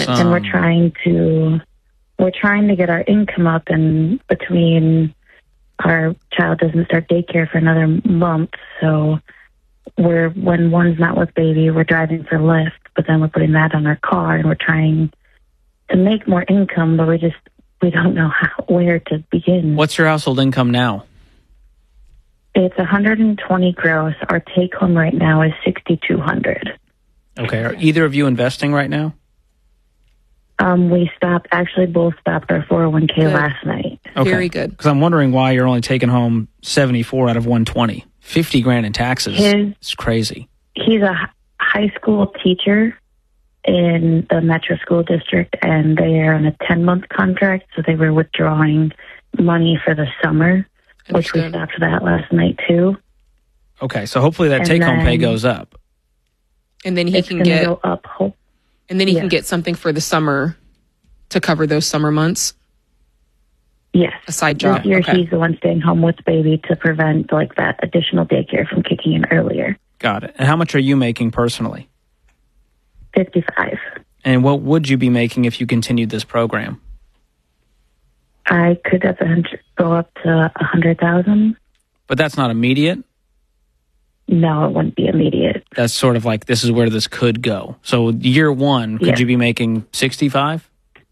And we're trying to get our income up, and between our child doesn't start daycare for another month, so when one's not with baby, we're driving for Lyft, but then we're putting that on our car, and we're trying to make more income, but we don't know where to begin. What's your household income now? It's 120 gross. Our take home right now is 6,200. Okay. Are either of you investing right now? We both stopped our 401k last night. Okay. Very good. Because I'm wondering why you're only taking home 74 out of 120. 50 grand in taxes. It's crazy. He's a high school teacher in the Metro School District, and they are on a 10-month contract, so they were withdrawing money for the summer, which we stopped that last night too. Okay, so hopefully that take-home pay goes up. And then he can go up. And then he can get something for the summer to cover those summer months. Yes. A side job. This year he's the one staying home with baby to prevent that additional daycare from kicking in earlier. Got it. And how much are you making personally? 55. And what would you be making if you continued this program? I could go up to 100,000. But that's not immediate? No, it wouldn't be immediate. That's sort of like, this is where this could go. So year one, could you be making 65?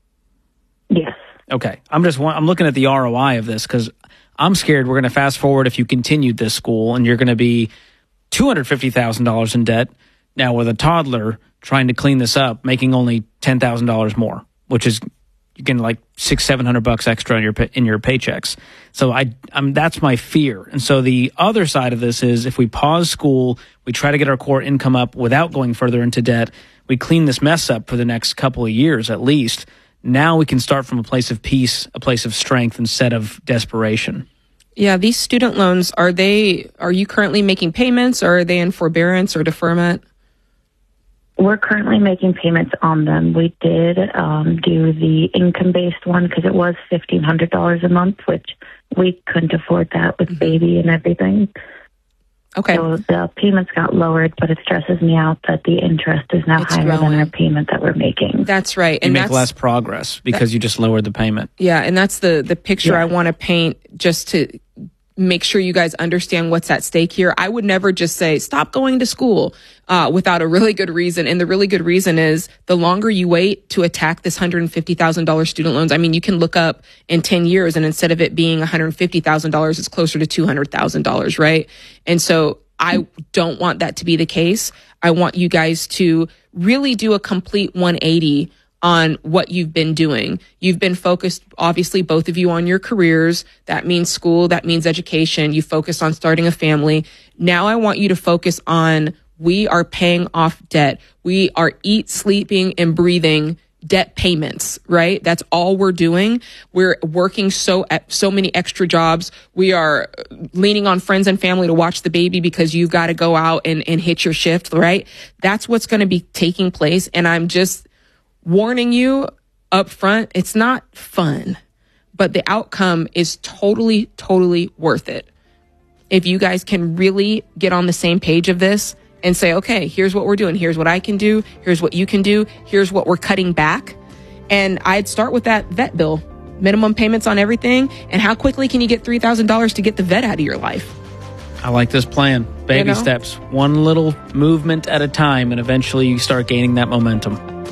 Yes. Okay. I'm looking at the ROI of this because I'm scared we're going to fast forward if you continued this school and you're going to be $250,000 in debt now with a toddler trying to clean this up, making only $10,000 more, which is you get like $600-700 extra in your paychecks. So that's my fear. And so the other side of this is if we pause school, we try to get our core income up without going further into debt, we clean this mess up for the next couple of years at least. Now we can start from a place of peace, a place of strength instead of desperation. Yeah, these student loans, are you currently making payments, or are they in forbearance or deferment? We're currently making payments on them. We did do the income-based one because it was $1,500 a month, which we couldn't afford that with baby and everything. Okay. So the payments got lowered, but it stresses me out that the interest is now higher than our payment that we're making. That's right. And you make less progress because you just lowered the payment. Yeah, and that's the picture I want to paint just to make sure you guys understand what's at stake here. I would never just say, stop going to school without a really good reason. And the really good reason is the longer you wait to attack this $150,000 student loans, I mean, you can look up in 10 years and instead of it being $150,000, it's closer to $200,000, right? And so I don't want that to be the case. I want you guys to really do a complete 180 on what you've been doing. You've been focused, obviously, both of you on your careers. That means school, that means education. You focus on starting a family. Now I want you to focus on, we are paying off debt. We are sleeping, and breathing debt payments, right? That's all we're doing. We're working so many extra jobs. We are leaning on friends and family to watch the baby because you've got to go out and hit your shift, right? That's what's going to be taking place. And I'm just warning you up front, it's not fun, but the outcome is totally, totally worth it. If you guys can really get on the same page of this and say, okay, here's what we're doing. Here's what I can do. Here's what you can do. Here's what we're cutting back. And I'd start with that vet bill, minimum payments on everything. And how quickly can you get $3,000 to get the vet out of your life? I like this plan. Baby steps, one little movement at a time, and eventually you start gaining that momentum.